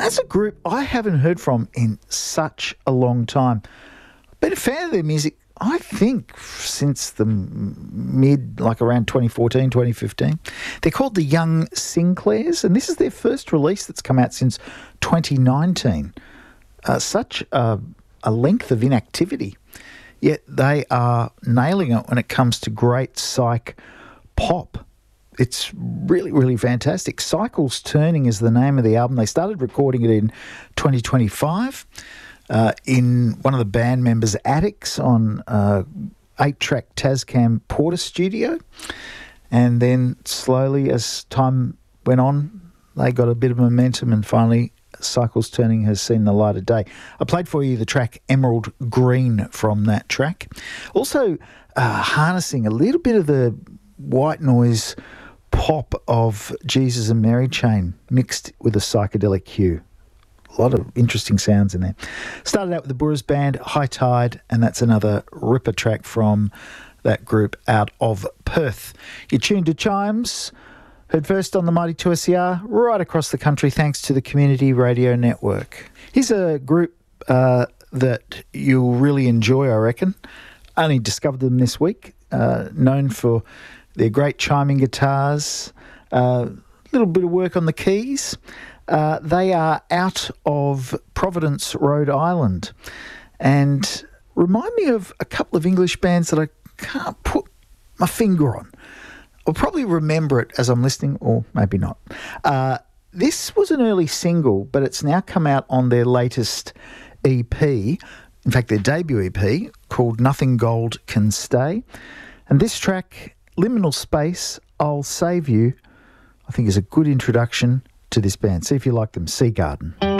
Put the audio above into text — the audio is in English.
That's a group I haven't heard from in such a long time. I've been a fan of their music, I think, since the around 2014, 2015. They're called the Young Sinclairs, and this is their first release that's come out since 2019. Such a length of inactivity, yet they are nailing it when it comes to great psych pop. It's really, really fantastic. Cycles Turning is the name of the album. They started recording it in 2025 in one of the band members' attics on 8-track Tascam Porter studio. And then slowly, as time went on, they got a bit of momentum, and finally Cycles Turning has seen the light of day. I played for you the track Emerald Green from that track. Also harnessing a little bit of the white noise pop of Jesus and Mary Chain mixed with a psychedelic hue. A lot of interesting sounds in there. Started out with the Burras Band, High Tide, and that's another ripper track from that group out of Perth. You're tuned to Chimes, heard first on the Mighty 2SER, right across the country thanks to the Community Radio Network. Here's a group that you'll really enjoy, I reckon. Only discovered them this week, known for their great chiming guitars, a little bit of work on the keys. They are out of Providence, Rhode Island, and remind me of a couple of English bands that I can't put my finger on. I'll probably remember it as I'm listening, or maybe not. This was an early single, but it's now come out on their latest EP, in fact their debut EP, called Nothing Gold Can Stay. And this track, Liminal Space, I'll Save You, I think is a good introduction to this band. See if you like them. Sea Garden.